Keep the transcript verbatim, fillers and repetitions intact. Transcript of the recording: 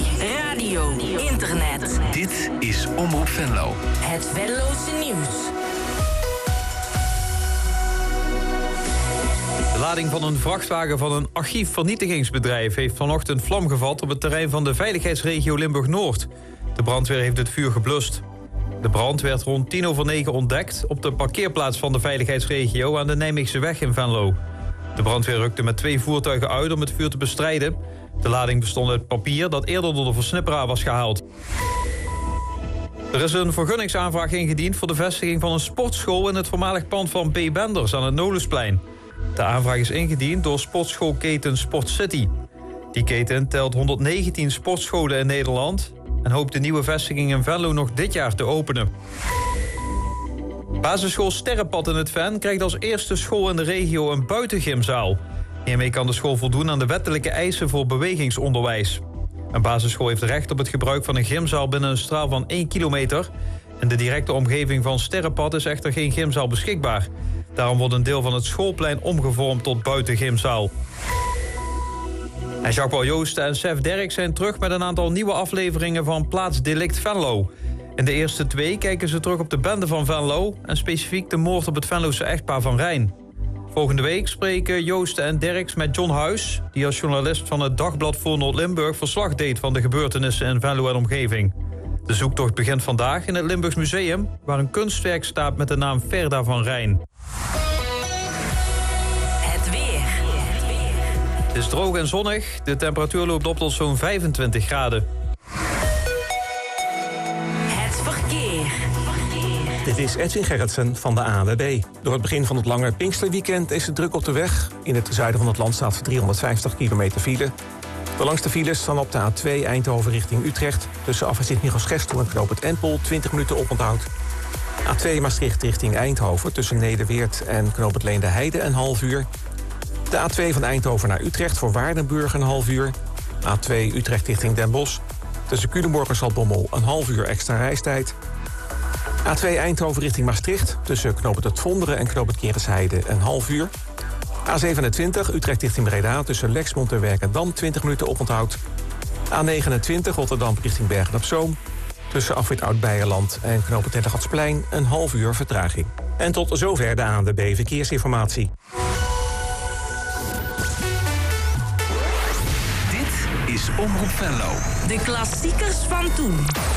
radio, internet. Dit is Omroep Venlo. Het Venlose nieuws. De lading van een vrachtwagen van een archiefvernietigingsbedrijf heeft vanochtend vlam gevat op het terrein van de veiligheidsregio Limburg-Noord. De brandweer heeft het vuur geblust. De brand werd rond tien over negen ontdekt op de parkeerplaats van de veiligheidsregio aan de Nijmeegseweg in Venlo. De brandweer rukte met twee voertuigen uit om het vuur te bestrijden. De lading bestond uit papier dat eerder door de versnipperaar was gehaald. Er is een vergunningsaanvraag ingediend voor de vestiging van een sportschool in het voormalig pand van B. Benders aan het Nolensplein. De aanvraag is ingediend door sportschoolketen Sport City. Die keten telt honderdnegentien sportscholen in Nederland en hoopt de nieuwe vestiging in Venlo nog dit jaar te openen. Basisschool Sterrenpad in het Ven krijgt als eerste school in de regio een buitengymzaal. Hiermee kan de school voldoen aan de wettelijke eisen voor bewegingsonderwijs. Een basisschool heeft recht op het gebruik van een gymzaal binnen een straal van één kilometer. In de directe omgeving van Sterrenpad is echter geen gymzaal beschikbaar. Daarom wordt een deel van het schoolplein omgevormd tot buitengymzaal. En Jacques Joost en Sef Derk zijn terug met een aantal nieuwe afleveringen van Plaatsdelict Venlo. In de eerste twee kijken ze terug op de bende van Venlo en specifiek de moord op het Venlose echtpaar Van Rijn. Volgende week spreken Joost en Derks met John Huis, die als journalist van het Dagblad voor Noord-Limburg verslag deed van de gebeurtenissen in Venlo en omgeving. De zoektocht begint vandaag in het Limburgs Museum, waar een kunstwerk staat met de naam Verda van Rijn. Het weer. Het is droog en zonnig. De temperatuur loopt op tot zo'n vijfentwintig graden. Het verkeer. Dit is Edwin Gerritsen van de A N W B. Door het begin van het lange Pinksterweekend is het druk op de weg. In het zuiden van het land staat driehonderdvijftig kilometer file. De langste files staan op de A twee Eindhoven richting Utrecht. Tussen afrit Michels-Gestel en Knoop het Empel twintig minuten oponthoud. A twee Maastricht richting Eindhoven tussen Nederweert en Knoop het Leende Heide een half uur. De A twee van Eindhoven naar Utrecht voor Waardenburg een half uur. A twee Utrecht richting Den Bosch. Tussen Culemborg en Zaltbommel een half uur extra reistijd. A twee Eindhoven richting Maastricht. Tussen Knoop het Vonderen en Knoop het Kerensheide een half uur. A zevenentwintig Utrecht richting Breda. Tussen Lexmond en Werkendam twintig minuten oponthoud. A negenentwintig Rotterdam richting Bergen-op-Zoom. Tussen afrit Oud-Beijerland en Knoop het Hellegatsplein een half uur vertraging. En tot zover de A N W B Verkeersinformatie. Dit is Omroep Venlo. De klassiekers van toen.